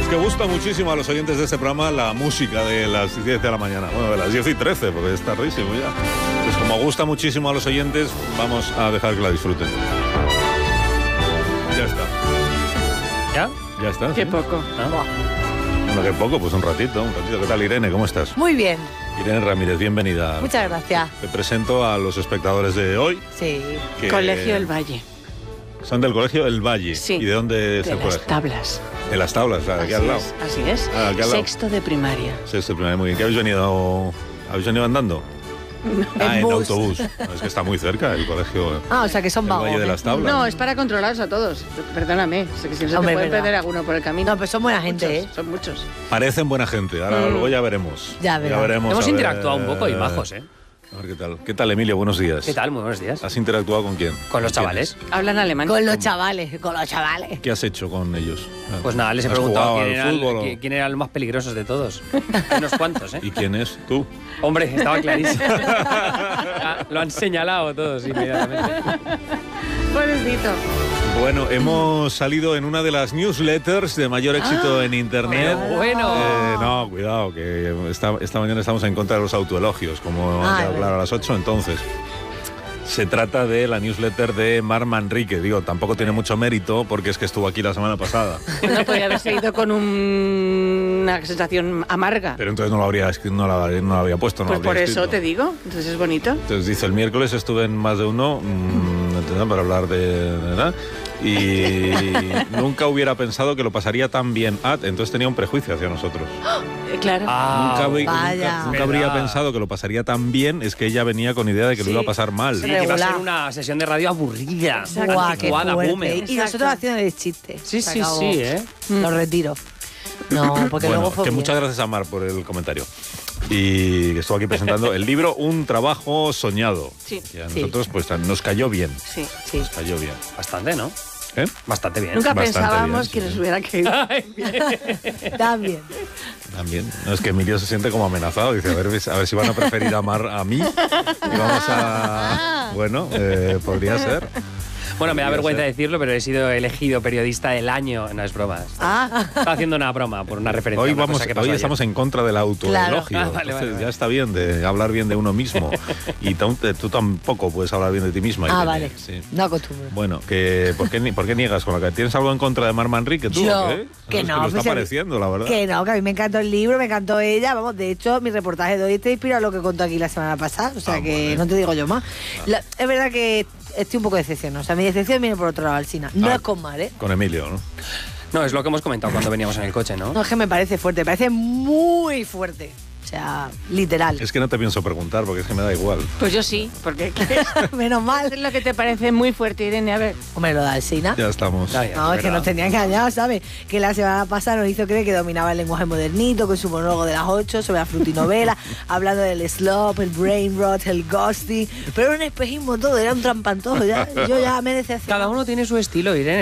Es que gusta muchísimo a los oyentes de este programa la música de las 10 de la mañana. Bueno, de las 10 y 13, porque es tardísimo ya. Entonces, como gusta muchísimo a los oyentes, vamos a dejar que la disfruten. Ya está. ¿Ya? Ya está. Qué ¿sí? poco. Bueno, qué poco, pues un ratito. ¿Qué tal, Irene? ¿Cómo estás? Muy bien, Irene Ramírez, bienvenida. muchas gracias. Te presento a los espectadores de hoy. Sí. Que Colegio El Valle. Son del Colegio El Valle. Sí. ¿Y de dónde es De el las colegio? Tablas. De las Tablas, o sea, aquí al lado. Así es. Ah, aquí al lado. Sexto de primaria. Sexto de primaria, muy bien. ¿Qué habéis venido? ¿Habéis venido andando? En bus. autobús. No, es que está muy cerca el colegio. O sea que son El vagos. Valle de las Tablas. No, es para controlarlos a todos. Perdóname. Sé que si no se te Hombre, puede verdad. perder alguno por el camino. No, pero son buena gente, Muchos, ¿eh? Son muchos. Parecen buena gente. Ahora luego ya veremos. Ya verás. veremos. Hemos a ver. interactuado un poco y majos, ¿eh? A ver qué tal. ¿Qué tal, Emilio? Buenos días. ¿Qué tal? Muy buenos días. ¿Has interactuado con quién? Con los ¿Quiénes? chavales. Hablan alemán. Con los chavales, con los chavales. ¿Qué has hecho con ellos? Pues nada, les he ¿Has preguntado jugado quién al fútbol o- quién eran los más peligrosos de todos. Unos cuantos, ¿eh? ¿Y quién es? ¿Tú? Hombre, estaba clarísimo. Lo han señalado todos inmediatamente. Pobrecito. Bueno, hemos salido en una de las newsletters de mayor éxito en Internet. Pero bueno. No, cuidado, que esta mañana estamos en contra de los autoelogios, como Ah, han de hablar a las 8, entonces. Se trata de la newsletter de Mar Manrique. Digo, tampoco tiene mucho mérito porque es que estuvo aquí la semana pasada. No podría haberse ido con una sensación amarga. Pero entonces no lo habría puesto. No Pues lo por habría eso escrito. te digo. Entonces es bonito. Entonces dice, el miércoles estuve en más de uno para hablar de ¿verdad? Y nunca hubiera pensado que lo pasaría tan bien. Entonces tenía un prejuicio hacia nosotros. Claro. vaya. Nunca habría Verdad. pensado que lo pasaría tan bien. Es que ella venía con idea de que lo Sí. iba a pasar mal. Sí, que va a ser Regular. una sesión de radio aburrida. Guau, qué anticuada, fuerte. boomer. Y nosotros Exacto. haciendo el chiste. Sí, Se sí, acabó. sí, ¿eh? Lo retiro. No, porque Bueno, luego fue que bien. muchas gracias a Mar por el comentario. Y que estuvo aquí presentando el libro Un trabajo soñado. Sí. Y a Sí. nosotros pues nos cayó bien. Sí. Sí. Nos cayó bien. Bastante, ¿no? ¿Eh? Bastante bien. Nunca Bastante pensábamos bien, que sí. nos hubiera caído. También. También. No, es que Emilio se siente como amenazado. Dice, a ver si van a preferir a Mar a mí. Y vamos a... Bueno, podría ser. Bueno, me da Podría vergüenza ser. decirlo, pero he sido elegido periodista del año. No es broma. Estaba haciendo una broma por una referencia. Hoy, a una cosa que pasó hoy ayer. estamos en contra del autoelogio. Claro. Vale, Entonces, vale. ya está bien de hablar bien de uno mismo. Y tú tampoco puedes hablar bien de ti misma. Irene. Vale. Sí. No acostumbro. Bueno, ¿por qué niegas con la que tienes algo en contra de Mar Manrique tú? Yo, ¿o qué? que Es no, lo pues está a mí- pareciendo, la verdad. Que no, que a mí me encantó el libro, me encantó ella. Vamos, de hecho, mi reportaje de hoy te inspira a lo que contó aquí la semana pasada. O sea que bueno. no te digo yo más. Es verdad que estoy un poco decepcionada. O sea, mi decepción viene por otro lado, Alsina. No es con Mar, ¿eh? Con Emilio, ¿no? No, es lo que hemos comentado cuando veníamos en el coche, ¿no? No, es que me parece fuerte, me parece muy fuerte. O sea, literal. Es que no te pienso preguntar porque es que me da igual. Pues yo sí, porque Menos mal. es lo que te parece muy fuerte, Irene. A ver. Hombre, lo de Alsina. Ya estamos. Ya, ya, No, es que verdad. nos tenía engañados, ¿sabes? Que la semana pasada nos hizo creer que dominaba el lenguaje modernito con su monólogo de las 8 sobre la frutinovela, hablando del slop, el brain rot, el ghosting. Pero era un espejismo todo, era un trampantojo. Yo ya me decepcioné. Cada uno tiene su estilo, Irene.